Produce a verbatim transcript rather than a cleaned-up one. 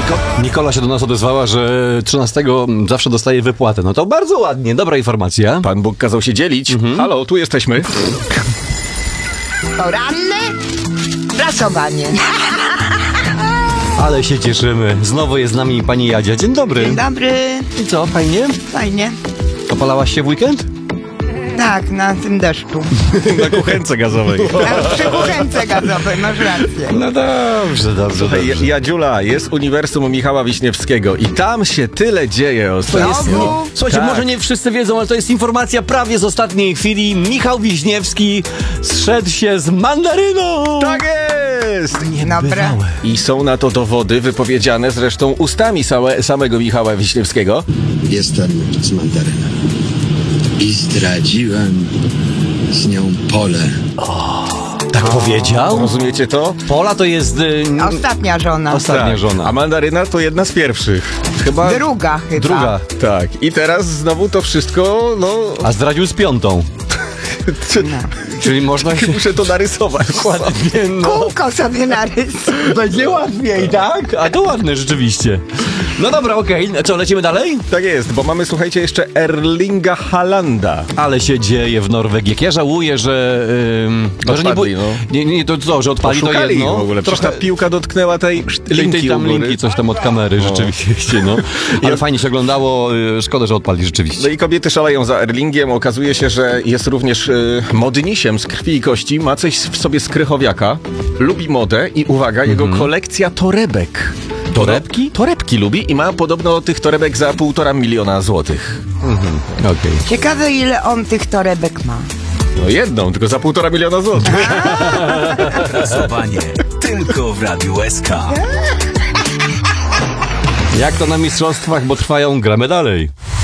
Niko- Nikola się do nas odezwała, że trzynastego zawsze dostaje wypłatę. No to bardzo ładnie, dobra informacja. Pan Bóg kazał się dzielić. Mhm. Halo, tu jesteśmy. Poranne prasowanie. Ale się cieszymy. Znowu jest z nami pani Jadzia. Dzień dobry. Dzień dobry. I co, fajnie? Fajnie. Opalałaś się w weekend? Tak, na tym deszczu. Na kuchence gazowej. A przy kuchence gazowej, masz rację. No dobrze, dobrze, Słuchaj, dobrze. Jadziula, jest Uniwersum Michała Wiśniewskiego i tam się tyle dzieje ostatnio. Znowu? Słuchajcie, Tak. może nie wszyscy wiedzą, ale to jest informacja prawie z ostatniej chwili. Michał Wiśniewski zszedł się z mandaryną. Tak jest! Dobra. I są na to dowody wypowiedziane zresztą ustami same, samego Michała Wiśniewskiego. Jestem z mandarynem i zdradziłem z nią pole. Tak powiedział? Rozumiecie to? Pola to jest... Y, Ostatnia żona. Ostatnia Tak. żona. A mandaryna to jedna z pierwszych. Chyba... Druga chyba. Druga. Tak. I teraz znowu to wszystko, no... A zdradził z piątą. Czyli można się... Muszę to narysować. Ładnie, no. Kółko sobie narys. Będzie łatwiej, tak? A to ładne rzeczywiście. No dobra, okej. Co, lecimy dalej? Tak jest, bo mamy, słuchajcie, jeszcze Erlinga Haalanda. Ale się dzieje w Norwegii. Jak ja żałuję, że... Ym, że nie, Odpadli, bu- no. nie, nie, to co, że odpali to Poszukali ich jedno. w ogóle. Przecież ta piłka dotknęła tej tej, linki tej tam u góry. linki, coś tam od kamery, rzeczywiście, no. Ale fajnie się oglądało, y, szkoda, że odpali rzeczywiście. No i kobiety szaleją za Erlingiem. Okazuje się, że jest również y, modnisiem z krwi i kości. Ma coś w sobie z krychowiaka. Lubi modę i uwaga, jego kolekcja torebek. Torebki? Torebki lubi i ma podobno tych torebek za półtora miliona złotych. Okej. Ciekawe, ile on tych torebek ma. No jedną, tylko za półtora miliona złotych. Głosowanie tylko w Radiu S K. Jak to na mistrzostwach, bo trwają, gramy dalej.